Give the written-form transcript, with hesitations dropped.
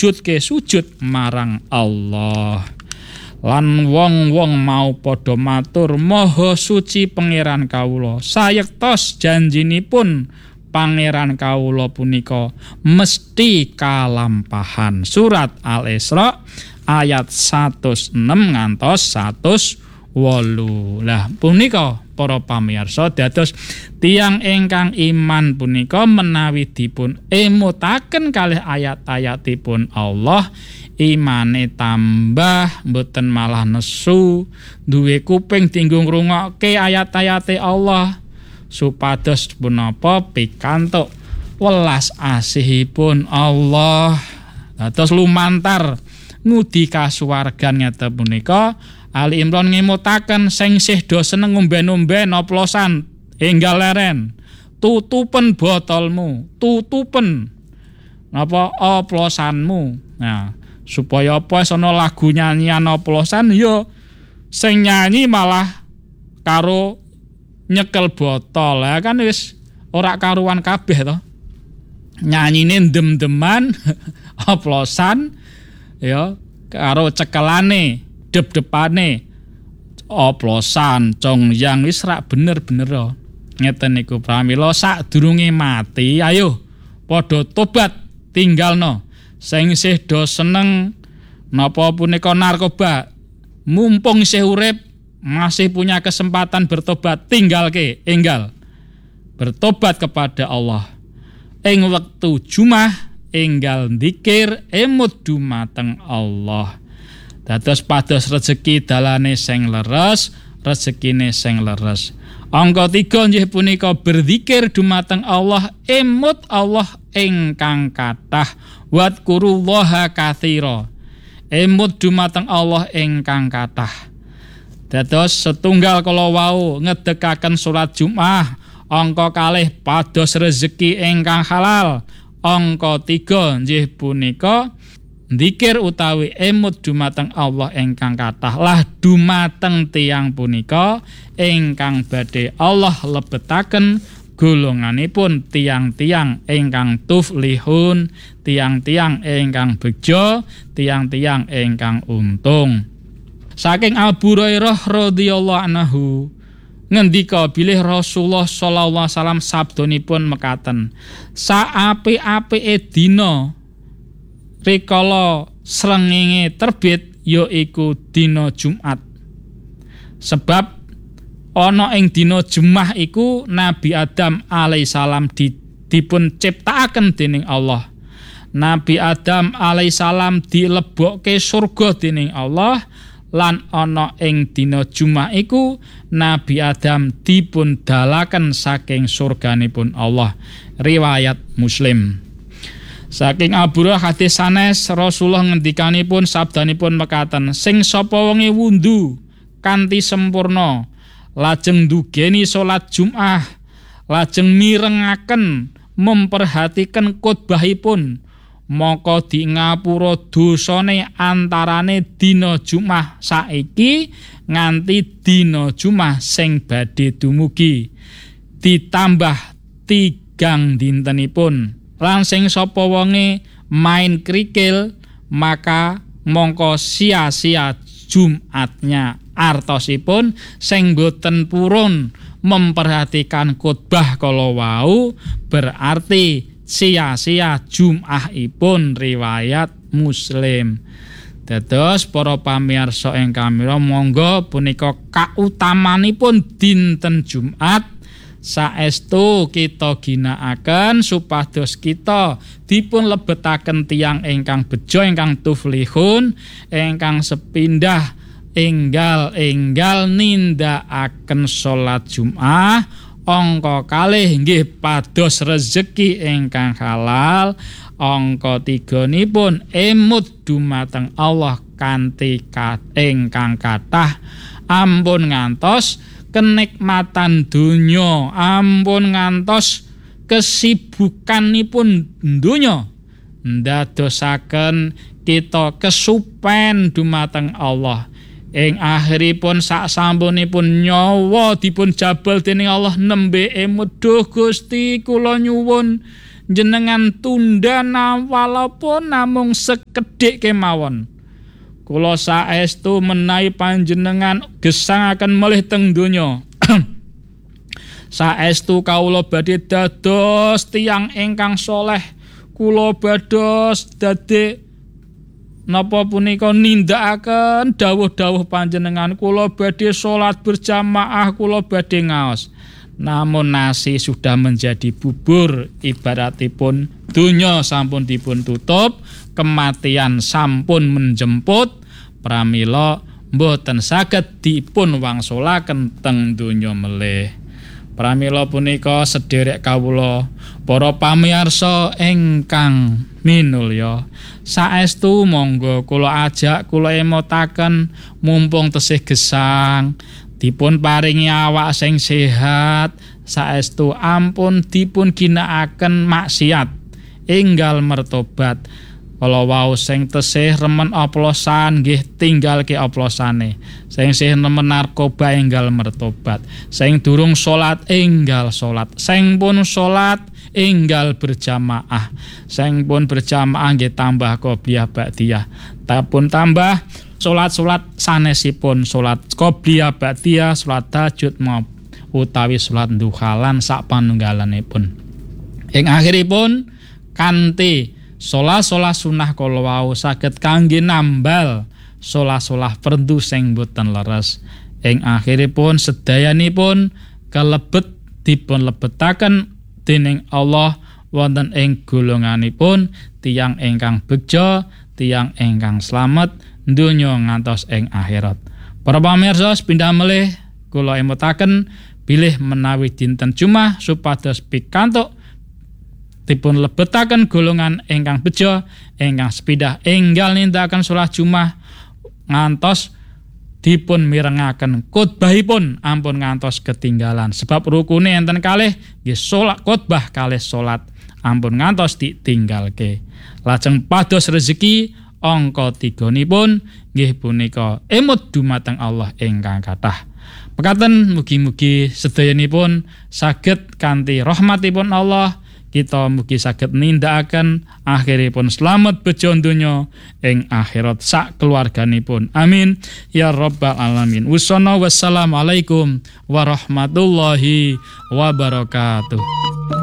mujudke sujud marang Allah. Lan wong-wong mau padha matur, Maha suci Pangeran kawula, sayektos janjinipun Pangeran kawula punika mesti kalampahan. Surat Al-Isra ayat 106 ngantos 108. Lah punika para pamirsa dados tiyang ingkang iman punika menawi dipun emutaken kalih ayat-ayatipun Allah, imane tambah, mboten malah nesu, duwe kuping dienggo ngrungokke ayat-ayate Allah supados punapa pikantuk welas asihipun Allah. Dados lumantar ngudi kasuwargan ngeten punika Ali Imran ngemutaken sing sih do seneng ngomben-omben oplosan enggal leren, tutupen botolmu, tutupen napa oplosanmu. Nah, supaya apa sono lagu nyanyian oplosan ya sing nyanyi malah karo nyekel botol ya kan wis ora karuan kabeh to. Nyanyine dem-deman oplosan ya karo cekelane dep-depane oplosan congyang wis rak bener-bener ngeten niku pramila sadurunge mati ayo padha tobat tinggalno sing isih do seneng napa punika narkoba mumpung isih urip masih punya kesempatan bertobat tinggalke enggal bertobat kepada Allah ing wektu Jumat enggal dzikir emut dumateng Allah. Dados pados rezeki dalane sing leres, rezekine sing leres. Angka 3 nggih punika berzikir dumateng Allah, emut Allah ingkang kathah, wadkurullaha katsira. Emut dumateng Allah ingkang kathah. Dados setunggal kala wau ngedekaken salat Jumat, angka 2 pados rezeki ingkang halal. Angka 3 nggih punika dzikir utawi emut dumateng Allah ingkang kathah lah dumateng tiyang punika ingkang badhe Allah lebetaken golonganipun tiyang-tiyang ingkang tuflihun, tiyang-tiyang ingkang bejo, tiyang-tiyang ingkang untung. Saking Abu Hurairah radhiyallahu anhu ngendika bilih Rasulullah sallallahu alaihi wasallam sabdanipun mekaten, saapi-apike dina rikala srengenge terbit yaiku dina Jumat. Sebab ana ing dina Jumat iku Nabi Adam alaihissalam dipun ciptakaken dening Allah. Nabi Adam alaihissalam dilebokke surga dening Allah lan ana ing dina Jumat iku Nabi Adam dipun dalaken saking surganipun Allah. Riwayat Muslim. Saking Abu Hurairah hadis sanes Rasulullah ngendikanipun sabdanipun mekaten, sing sapa wonge wundu kanthi sempurna lajeng ndugeni salat Jumat lajeng mirengaken memperhatikan khotbahipun maka di ngapura dosane antarane dina Jumat saiki nganti dina Jumat sing badhe dumugi ditambah 3 dintenipun. Lan sing sapa wonge main krikil maka mongko sia-sia Jumatnya. Artosipun sing boten purun memperhatikan khotbah kala wau berarti sia-sia Jumatipun. Riwayat Muslim. Dados para pamirsa ingkang mira monggo punika kautamanipun dinten Jumat saestu kita ginakaken supados kita dipun lebetaken tiyang ingkang bejo ingkang tuflihun ingkang sepindah enggal nindakaken salat Jumat. Angka 2 nggih pados rezeki ingkang halal. Angka 3 nipun emut dumateng Allah kanthi ingkang kathah ampun ngantos kenikmatan dunya, ampun ngantos kesibukanipun dunya ndadosaken kita kesupen dumateng Allah. Ing akhiripun sak sampunipun nyawa dipun jabal dening Allah nembe emut, duh Gusti kula nyuwun jenengan tunda walaupun namung sekedhik kemawon. Kula saestu menawi panjenengan gesangaken melih teng donya. Saestu kawula badhe dados tiyang ingkang soleh. Kula bados dadi napa punika nindakaken dawuh-dawuh panjenengan. Kula badhe salat berjamaah, kula badhe ngaos. Namun nasi sudah menjadi bubur, ibaratipun donya sampun dipun tutup, kematian sampun menjemput, pramila mboten saged dipun wangsulaken teng donya melih. Pramila punika sederek kawula para pamirsa ingkang minulya, saestu monggo kula ajak kula emotaken mumpung tesih gesang dipun paringi awak sing sehat, saestu ampun dipun ginakaken maksiat enggal mertobat. Kala wau sing tesih remen oplosan nggih tinggalke oplosane. Sing isih nemen narkoba enggal mertobat. Sing durung salat enggal salat. Sing pun salat enggal berjamaah. Sing pun berjamaah nggih tambah qobliyah ba'diyah. Tapun tambah salat-salat sanesipun salat qobliyah ba'diyah, salat tahajud utawi salat duha lan sak panunggalanipun. Ing akhiripun kanthi solah-solah sunah kala wau saged kangge nambal solah-solah fardu sing boten leres. Ing akhiripun sedayanipun kalebet dipun lebetaken dening Allah wonten ing golonganipun tiyang ingkang beja, tiyang ingkang slamet donya ngantos ing akhirat. Para pamirsa sepindhah melih kula emutaken bilih menawi dinten Jumat supados pikantuk dipun lebetaken golongan ingkang beja, ingkang sepindhah enggal nindakaken salat Jumat ngantos dipun mirengaken khotbahipun ampun ngantos ketinggalan. Sebab rukune enten kalih nggih salat khotbah kalih salat ampun ngantos ditinggalke. Lajeng pados rezeki angka 3-nipun nggih punika emut dumateng Allah ingkang kathah. Mekaten mugi-mugi sedayanipun saged kanthi rahmatipun Allah kita mugi saged nindakaken akhiripun slamet bejo donya ing akhirat sak keluarganipun. Amin ya rabbal alamin. Wassalamualaikum warahmatullahi wabarakatuh.